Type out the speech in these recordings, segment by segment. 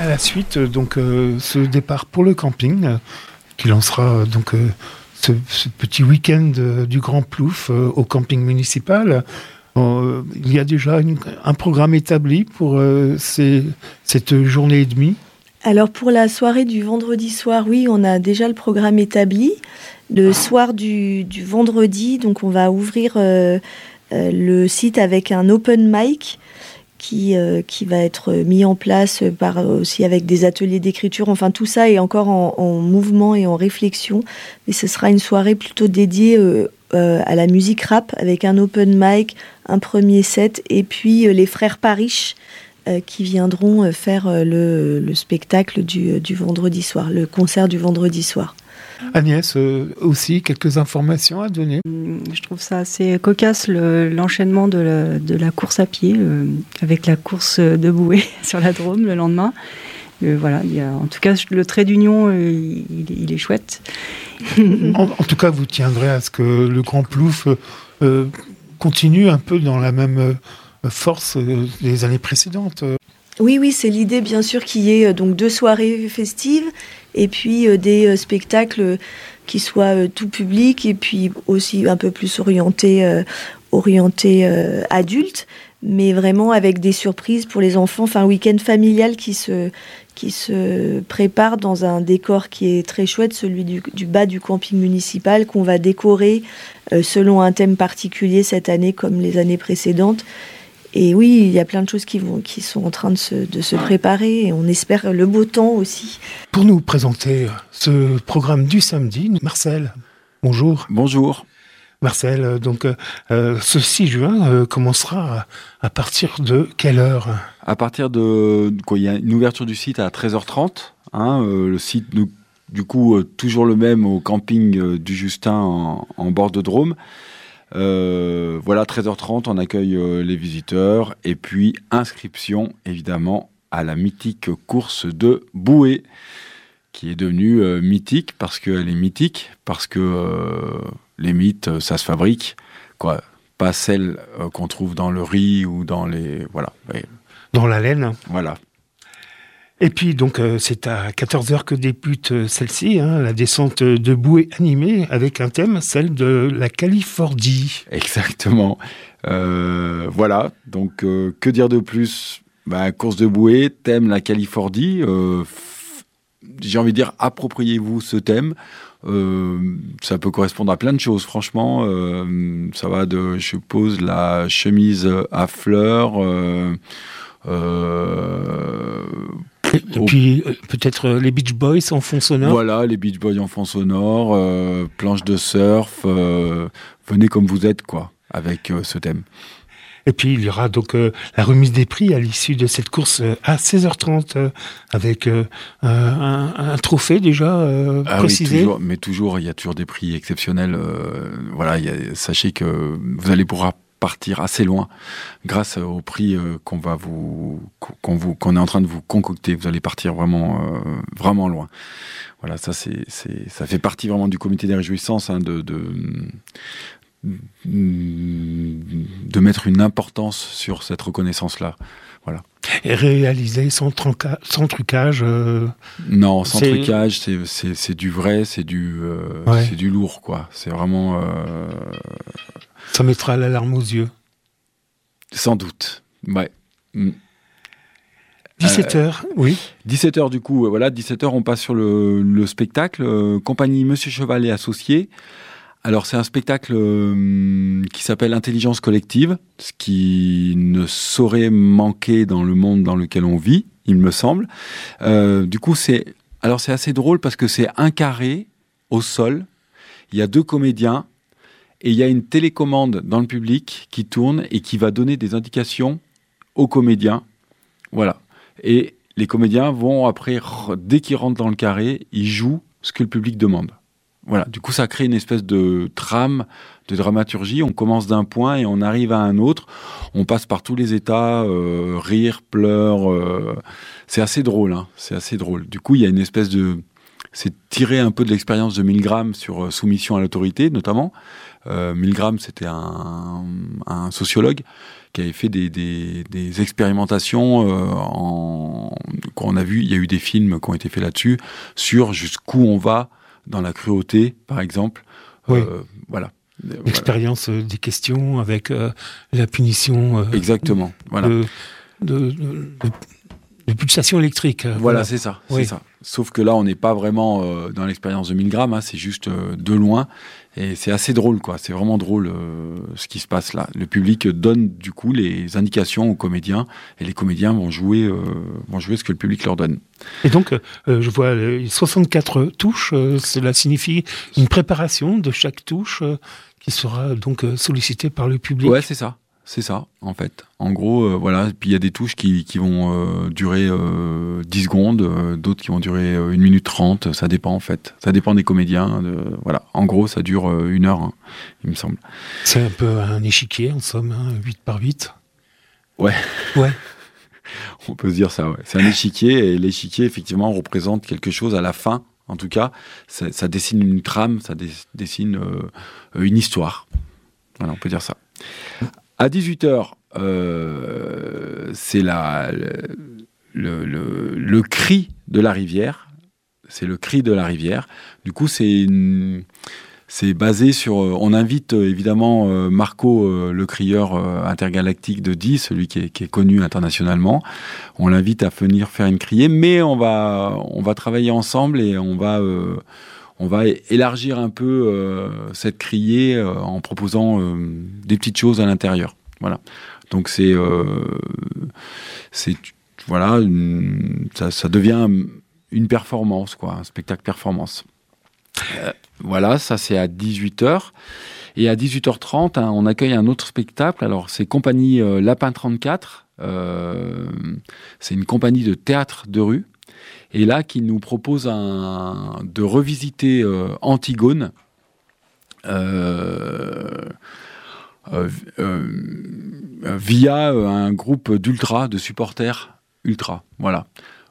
À la suite, ce départ pour le camping, qui lancera ce petit week-end du Grand Plouf au camping municipal. Il y a déjà un programme établi pour cette journée et demie. Alors pour la soirée du vendredi soir, oui, on a déjà le programme établi. Le soir du vendredi, donc on va ouvrir le site avec un open mic qui va être mis en place aussi avec des ateliers d'écriture. Enfin, tout ça est encore en mouvement et en réflexion. Mais ce sera une soirée plutôt dédiée à la musique rap avec un open mic, un premier set et puis les frères Parish qui viendront faire le spectacle du vendredi soir, le concert du vendredi soir. Agnès, aussi quelques informations à donner. Je trouve ça assez cocasse l'enchaînement de la course à pied avec la course de bouée sur la Drôme le lendemain. Voilà, en tout cas, le trait d'union, il est chouette. En tout cas, vous tiendrez à ce que le Grand Plouf continue un peu dans la même force des années précédentes. Oui, c'est l'idée, bien sûr, qu'il y ait donc 2 soirées festives et puis des spectacles qui soient tout public et puis aussi un peu plus orientés adultes, mais vraiment avec des surprises pour les enfants. Enfin, un week-end familial qui se prépare dans un décor qui est très chouette, celui du bas du camping municipal, qu'on va décorer selon un thème particulier cette année comme les années précédentes. Et oui, il y a plein de choses qui sont en train de se préparer et on espère le beau temps aussi. Pour nous présenter ce programme du samedi, Marcel, bonjour. Bonjour. Marcel, ce 6 juin commencera à partir de quelle heure ? À partir il y a une ouverture du site à 13h30. Le site, du coup, toujours le même au camping du Justin en bord de Drôme. 13h30, on accueille les visiteurs et puis inscription évidemment à la mythique course de bouée qui est devenue mythique parce que les mythes ça se fabrique quoi, pas celles qu'on trouve dans le riz ou dans dans la laine. Voilà. Et puis, c'est à 14h que débute celle-ci, la descente de bouée animée, avec un thème, celle de la Californie. Exactement. Que dire de plus ? Course de bouée, thème la Californie. J'ai envie de dire, appropriez-vous ce thème. Ça peut correspondre à plein de choses, franchement. Ça va de, je suppose, la chemise à fleurs... Et puis peut-être les Beach Boys en fond sonore. Voilà, les Beach Boys en fond sonore, planche de surf, venez comme vous êtes, quoi, avec ce thème. Et puis il y aura la remise des prix à l'issue de cette course à 16h30 avec un trophée déjà précisé. Oui, toujours, il y a toujours des prix exceptionnels. Sachez que vous allez pouvoir partir assez loin grâce au prix qu'on est en train de vous concocter. Vous allez partir vraiment vraiment loin. Voilà, ça fait partie vraiment du comité des réjouissances de mettre une importance sur cette reconnaissance-là. Voilà. Et réaliser sans trucage. Non, sans trucage, c'est du vrai, c'est du lourd, quoi. C'est vraiment. Ça mettra la larme aux yeux. Sans doute, ouais. 17h, oui. 17h du coup, 17h on passe sur le spectacle, compagnie Monsieur Cheval et Associés. Alors c'est un spectacle qui s'appelle Intelligence collective, ce qui ne saurait manquer dans le monde dans lequel on vit, il me semble. Du coup c'est assez drôle parce que c'est un carré au sol, il y a 2 comédiens, et il y a une télécommande dans le public qui tourne et qui va donner des indications aux comédiens. Voilà. Et les comédiens vont après, dès qu'ils rentrent dans le carré, ils jouent ce que le public demande. Voilà. Du coup, ça crée une espèce de trame, de dramaturgie. On commence d'un point et on arrive à un autre. On passe par tous les états, rire, pleurs. C'est assez drôle, hein. C'est assez drôle. Du coup, il y a une espèce de c'est tiré un peu de l'expérience de Milgram sur soumission à l'autorité, notamment. Milgram, c'était un sociologue qui avait fait des expérimentations. Quand on a vu, il y a eu des films qui ont été faits là-dessus, sur jusqu'où on va dans la cruauté, par exemple. Oui. Voilà. L'expérience des questions avec la punition. Exactement. Voilà. De pulsation électrique. Voilà, c'est ça. Oui. C'est ça. Sauf que là, on n'est pas vraiment dans l'expérience de Milgram, c'est juste de loin. Et c'est assez drôle, quoi. C'est vraiment drôle ce qui se passe là. Le public donne du coup les indications aux comédiens, et les comédiens vont jouer ce que le public leur donne. Et donc, je vois 64 touches. Cela signifie une préparation de chaque touche qui sera donc sollicitée par le public. Ouais, c'est ça. C'est ça, en fait. En gros, voilà. Puis il y a des touches qui vont durer 10 secondes, d'autres qui vont durer 1 minute 30. Ça dépend, en fait. Ça dépend des comédiens. Voilà. En gros, ça dure 1 heure, hein, il me semble. C'est un peu un échiquier, en somme, 8 par 8. Ouais. Ouais. On peut se dire ça, ouais. C'est un échiquier, et l'échiquier, effectivement, représente quelque chose à la fin. En tout cas, ça dessine une trame, ça dessine une histoire. Voilà, on peut dire ça. À 18h, c'est le cri de la rivière. C'est le cri de la rivière. Du coup, c'est basé sur... on invite évidemment Marco, le crieur intergalactique de Die, celui qui est connu internationalement. On l'invite à venir faire une criée, mais on va travailler ensemble, et on va élargir un peu cette criée en proposant des petites choses à l'intérieur. Voilà. Donc voilà, ça devient une performance, quoi, un spectacle performance. Voilà, ça c'est à 18h. Et à 18h30, on accueille un autre spectacle. Alors c'est compagnie Lapin 34. C'est une compagnie de théâtre de rue. Et là, qui nous propose de revisiter Antigone via un groupe de supporters ultra. Voilà.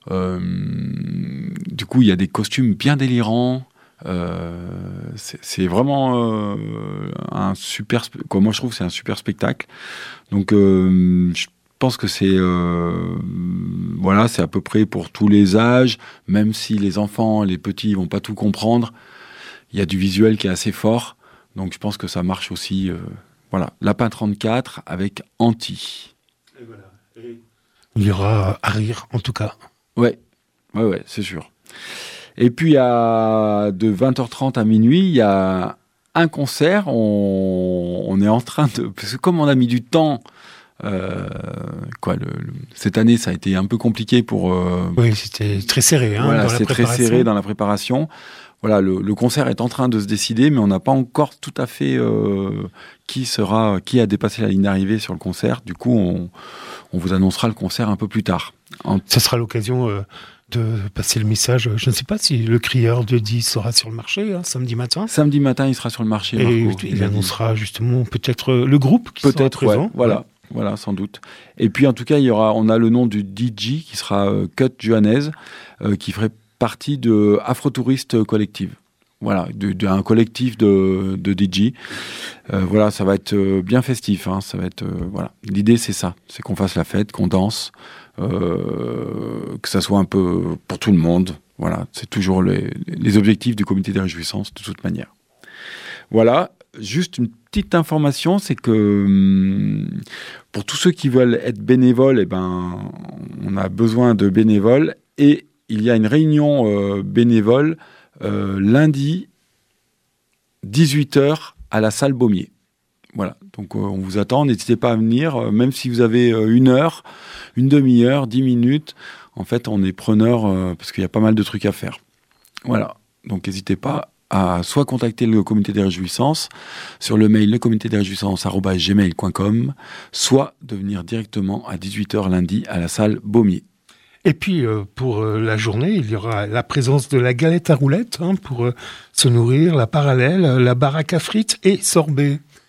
Du coup, il y a des costumes bien délirants. C'est vraiment un super... moi, je trouve que c'est un super spectacle. Donc, je pense que c'est voilà, c'est à peu près pour tous les âges, même si les enfants, les petits, vont pas tout comprendre. Il y a du visuel qui est assez fort, donc je pense que ça marche aussi. Voilà, Lapin 34 avec Anti. Et voilà. Il y aura à rire, en tout cas. Ouais, c'est sûr. Et puis de 20h30 à minuit, il y a un concert. On est en train de... Parce que comme on a mis du temps... cette année, ça a été un peu compliqué pour... Oui, c'était très serré. Voilà, c'est très serré dans la préparation. Voilà, le concert est en train de se décider, mais on n'a pas encore tout à fait qui a dépassé la ligne d'arrivée sur le concert. Du coup, on vous annoncera le concert un peu plus tard. Ça sera l'occasion de passer le message. Je ne sais pas si le crieur de Die sera sur le marché samedi matin. Samedi matin, il sera sur le marché. Et Marco, il annoncera justement peut-être le groupe qui sera présent. Ouais, voilà. Voilà, sans doute. Et puis, en tout cas, on a le nom du DJ qui sera Cut Johannes, qui ferait partie de Afrotouriste Collective. Voilà, d'un collectif de DJ. Voilà, ça va être bien festif. Hein, ça va être, voilà. L'idée, c'est ça. C'est qu'on fasse la fête, qu'on danse, que ça soit un peu pour tout le monde. Voilà, c'est toujours les objectifs du comité des réjouissances, de toute manière. Voilà. Juste une petite information, c'est que pour tous ceux qui veulent être bénévoles, on a besoin de bénévoles, et il y a une réunion bénévole lundi 18h à la salle Baumier. Voilà, donc on vous attend, n'hésitez pas à venir, même si vous avez 1 heure, une demi-heure, 10 minutes. En fait, on est preneur parce qu'il y a pas mal de trucs à faire. Voilà, donc n'hésitez pas à soit contacter le comité des réjouissances sur le mail lecomité-des-réjouissances@gmail.com, soit de venir directement à 18h lundi à la salle Baumier. Et puis, pour la journée, il y aura la présence de la galette à roulettes pour se nourrir, la parallèle, la baraque à frites et sorbet.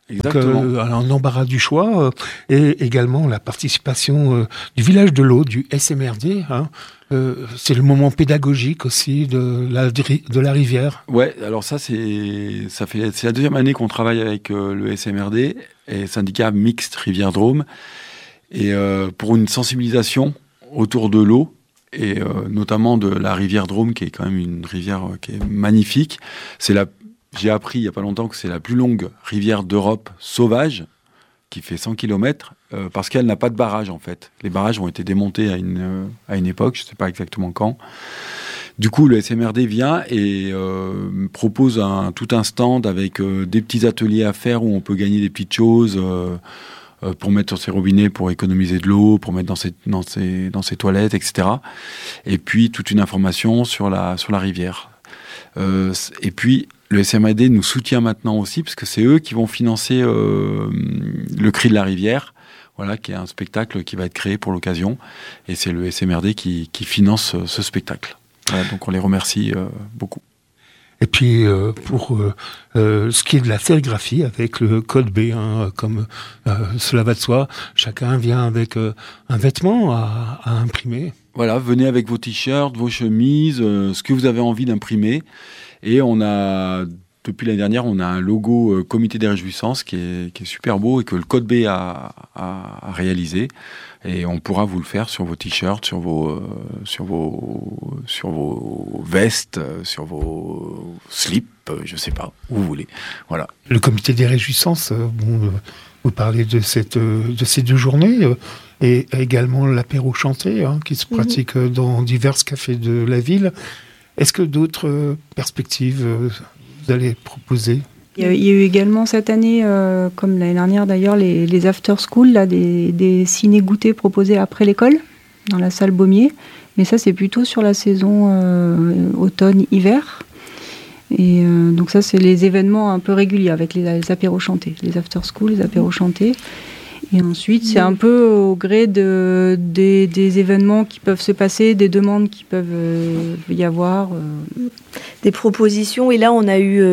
Exactement. Donc, un embarras du choix et également la participation du village de l'eau, du SMRD. Hein. C'est le moment pédagogique aussi de la rivière. Ouais, alors ça c'est la deuxième année qu'on travaille avec le SMRD et syndicat mixte Rivière-Drôme et pour une sensibilisation autour de l'eau et notamment de la Rivière-Drôme qui est quand même une rivière qui est magnifique. J'ai appris il n'y a pas longtemps que c'est la plus longue rivière d'Europe sauvage, qui fait 100 km, parce qu'elle n'a pas de barrage en fait. Les barrages ont été démontés à une époque, je ne sais pas exactement quand. Du coup, le SMRD vient et propose tout un stand avec des petits ateliers à faire où on peut gagner des petites choses pour mettre sur ses robinets, pour économiser de l'eau, pour mettre dans ses toilettes, etc. Et puis, toute une information sur la rivière. Et puis, le SMRD nous soutient maintenant aussi, parce que c'est eux qui vont financer le Cri de la Rivière, voilà, qui est un spectacle qui va être créé pour l'occasion. Et c'est le SMRD qui finance ce spectacle. Voilà, donc on les remercie beaucoup. Et puis, pour ce qui est de la sérigraphie, avec le code B, hein, comme cela va de soi, chacun vient avec un vêtement à imprimer. Voilà, venez avec vos t-shirts, vos chemises, ce que vous avez envie d'imprimer. Et depuis l'année dernière, on a un logo Comité des Réjouissances qui est super beau et que le Code B a réalisé. Et on pourra vous le faire sur vos t-shirts, sur vos vestes, sur vos slips, je sais pas, où vous voulez. Voilà. Le Comité des Réjouissances, vous parlez de ces 2 journées, et également l'apéro chanté, hein, qui se pratique dans divers cafés de la ville. Est-ce que d'autres perspectives vous allez proposer ? Il y a eu également cette année, comme l'année dernière d'ailleurs, les after school, là, des ciné-goûtés proposés après l'école, dans la salle Baumier. Mais ça, c'est plutôt sur la saison automne-hiver. Et donc ça, c'est les événements un peu réguliers avec les apéros chantés, les after school, les apéros chantés. Et ensuite, c'est un peu au gré des événements qui peuvent se passer, des demandes qui peuvent y avoir. Des propositions. Et là, on a eu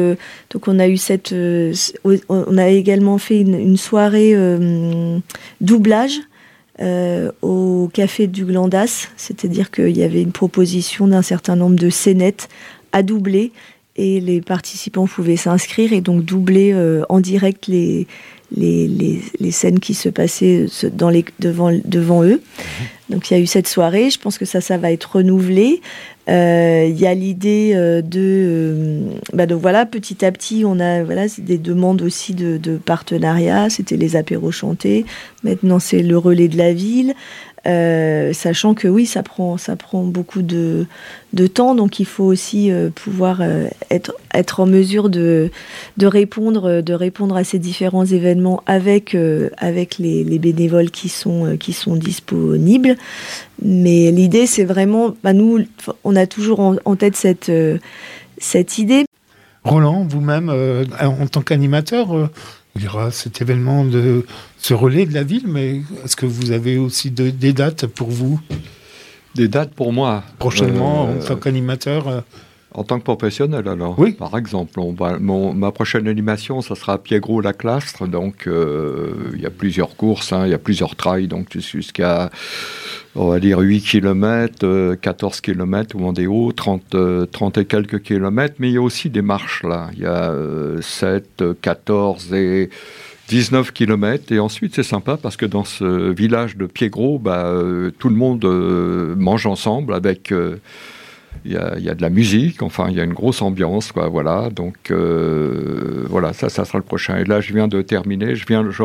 on a également fait une soirée doublage au Café du Glandas. C'est-à-dire qu'il y avait une proposition d'un certain nombre de scénettes à doubler et les participants pouvaient s'inscrire et donc doubler en direct les scènes qui se passaient devant eux. Donc il y a eu cette soirée, je pense que ça va être renouvelé. Il y a l'idée de voilà, petit à petit, on a c'est des demandes aussi de partenariat. C'était les apéros chantés, maintenant c'est le relais de la ville. Sachant que oui, ça prend beaucoup de temps, donc il faut aussi pouvoir être en mesure de répondre à ces différents événements avec les bénévoles qui sont disponibles. Mais l'idée, c'est vraiment, nous, on a toujours en tête cette idée. Roland, vous-même, en tant qu'animateur, il y aura cet événement de ce relais de la ville, mais est-ce que vous avez aussi des dates pour vous ? Des dates pour moi ? Prochainement, en tant qu'animateur En tant que professionnel, alors ? Oui. Par exemple, ma prochaine animation, ça sera à Piégros-Laclastre, donc il y a plusieurs courses, il y a plusieurs trails, donc jusqu'à, on va dire, 8 km, 14 km au Vendéo, 30 et quelques kilomètres, mais il y a aussi des marches, là. Il y a 7, 14 et 19 km, et ensuite c'est sympa parce que dans ce village de Piégros, tout le monde mange ensemble avec... Il y a de la musique, enfin il y a une grosse ambiance, quoi, voilà. Donc voilà, ça sera le prochain. Et là, je viens de terminer.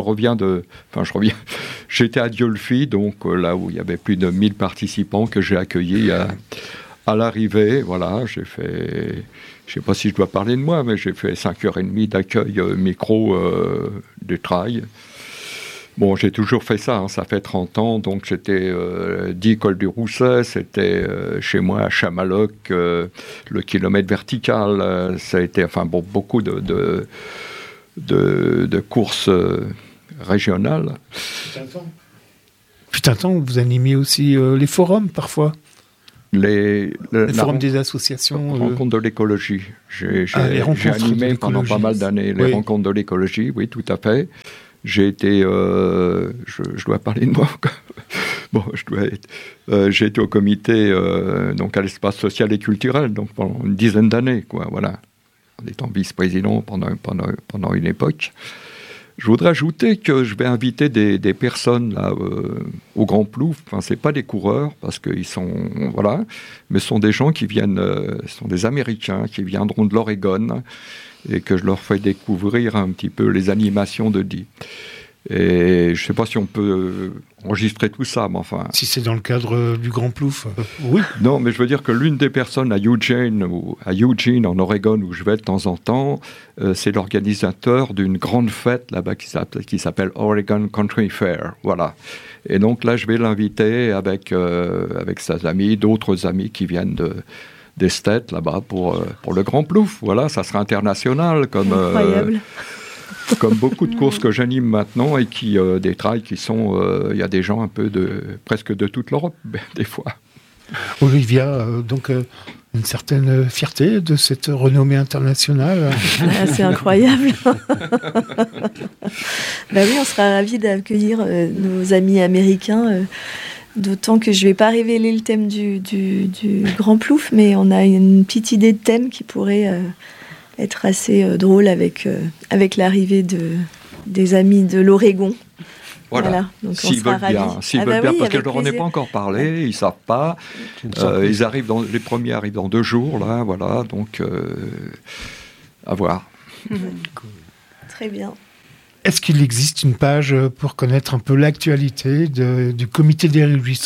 J'étais à Dieulfi, donc là où il y avait plus de 1000 participants que j'ai accueillis à l'arrivée. Voilà, j'ai fait. Je sais pas si je dois parler de moi, mais j'ai fait 5h30 d'accueil micro du trail. Bon, j'ai toujours fait ça, ça fait 30 ans, donc j'étais 10 col du Rousset, c'était chez moi à Chamaloc, le kilomètre vertical, ça a été, beaucoup de courses régionales. Putain de temps, vous animez aussi les forums parfois. Le forum des associations. Rencontre de l'écologie. J'ai rencontres animé de pendant pas mal d'années les rencontres de l'écologie, oui, tout à fait. J'ai été, je dois parler de moi. Bon, j'ai été au comité, donc à l'espace social et culturel, donc pendant une dizaine d'années, quoi, voilà, en étant vice-président pendant une époque. Je voudrais ajouter que je vais inviter des personnes là au Grand Plouf. Enfin, c'est pas des coureurs parce qu'ils sont voilà, mais ce sont des gens qui viennent, ce sont des Américains qui viendront de l'Oregon et que je leur fais découvrir un petit peu les animations de Die. Et je ne sais pas si on peut enregistrer tout ça, mais enfin... Si c'est dans le cadre du Grand Plouf, oui. Non, mais je veux dire que l'une des personnes à Eugene, en Oregon, où je vais de temps en temps, c'est l'organisateur d'une grande fête là-bas qui s'appelle Oregon Country Fair. Voilà. Et donc là, je vais l'inviter avec ses amis, d'autres amis qui viennent des States là-bas pour le Grand Plouf. Voilà, ça sera international comme... Incroyable. Comme beaucoup de courses que j'anime maintenant et des trails qui sont, il y a des gens un peu presque de toute l'Europe, des fois. Olivia, donc une certaine fierté de cette renommée internationale. C'est incroyable. Oui, on sera ravis d'accueillir nos amis américains. D'autant que je ne vais pas révéler le thème du Grand Plouf, mais on a une petite idée de thème qui pourrait... être assez drôle avec l'arrivée des amis de l'Oregon. Voilà. Donc s'ils veulent bien, parce que je leur en ai pas encore parlé, ils savent pas. Ils arrivent les premiers arrivent dans 2 jours, là, voilà. Donc, à voir. Très bien. Est-ce qu'il existe une page pour connaître un peu l'actualité du comité des réjouissances ?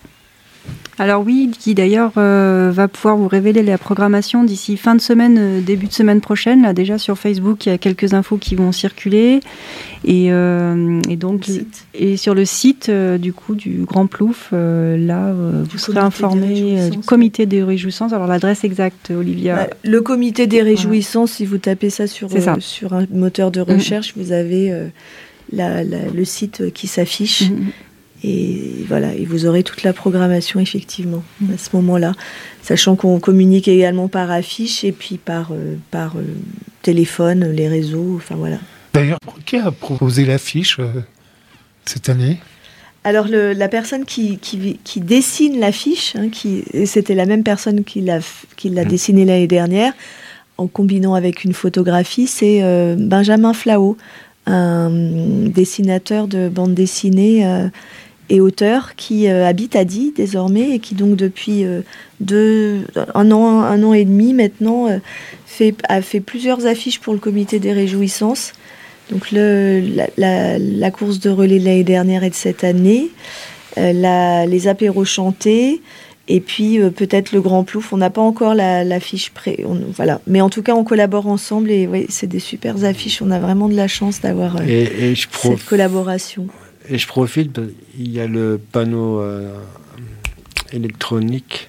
Alors oui, qui d'ailleurs va pouvoir vous révéler la programmation d'ici fin de semaine, début de semaine prochaine. Là déjà sur Facebook, il y a quelques infos qui vont circuler. Et donc et sur le site du coup du Grand Plouf, là vous serez informé du comité des réjouissances. Alors l'adresse exacte, Olivia. Le comité des réjouissances, si vous tapez ça sur un moteur de recherche, vous avez le site qui s'affiche. Et voilà, et vous aurez toute la programmation effectivement à ce moment-là, sachant qu'on communique également par affiche et puis par téléphone, les réseaux, enfin voilà. D'ailleurs, qui a proposé l'affiche cette année ? Alors la personne qui dessine l'affiche, c'était la même personne qui l'a dessinée l'année dernière, en combinant avec une photographie, c'est Benjamin Flao, un dessinateur de bande dessinée et auteur qui habite à Die désormais et qui donc depuis un an et demi maintenant a fait plusieurs affiches pour le comité des réjouissances. Donc la course de relais de l'année dernière et de cette année, les apéros chantés et puis peut-être le Grand Plouf. On n'a pas encore l'affiche voilà. Mais en tout cas on collabore ensemble et oui, c'est des super affiches. On a vraiment de la chance d'avoir cette collaboration. Et je profite, il y a le panneau électronique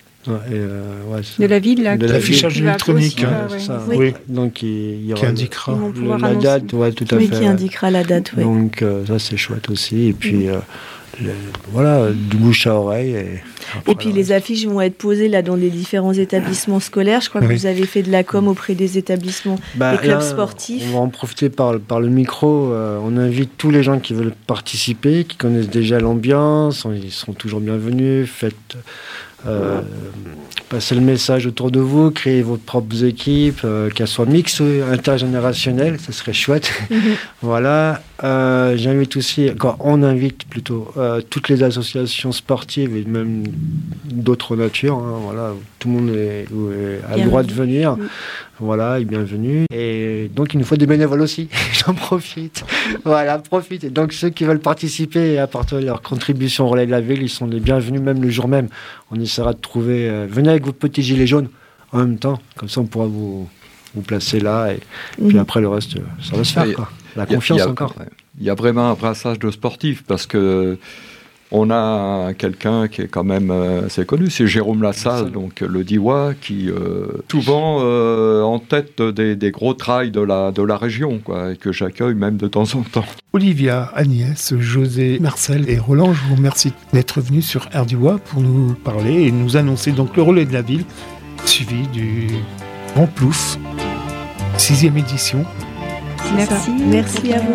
de la ville, là, de l'affichage électronique, oui. Donc il y aura qui indiquera la date, tout à fait. Qui indiquera la date, oui. Donc ça c'est chouette aussi. Et puis voilà, du bouche à oreille. Et puis les affiches vont être posées là dans les différents établissements scolaires. Je crois que vous avez fait de la com auprès des établissements, des clubs sportifs. On va en profiter par le micro. On invite tous les gens qui veulent participer, qui connaissent déjà l'ambiance. Ils sont toujours bienvenus. Faites passez le message autour de vous, créez vos propres équipes, qu'elles soient mixtes ou intergénérationnelles, ça serait chouette. Voilà. On invite plutôt toutes les associations sportives et même d'autres natures. Voilà, tout le monde a le droit de venir. Voilà, et bienvenue. Et donc, il nous faut des bénévoles aussi. J'en profite. Voilà, profitez. Donc, ceux qui veulent participer et apporter leur contribution au relais de la ville, ils sont les bienvenus, même le jour même. On essaiera de trouver... venez avec vos petits gilets jaunes en même temps. Comme ça, on pourra vous placer là. Et puis après, le reste, ça va se faire. La confiance encore. Il y a vraiment un brassage de sportifs parce que On a quelqu'un qui est quand même assez connu, c'est Jérôme Lassalle, donc le Diois, qui souvent en tête des gros trails de la région, quoi, et que j'accueille même de temps en temps. Olivia, Agnès, José, Marcel et Roland, je vous remercie d'être venus sur Air Diois pour nous parler et nous annoncer donc le relais de la ville, suivi du Grand Plouf, 6e édition. Merci. Merci à vous.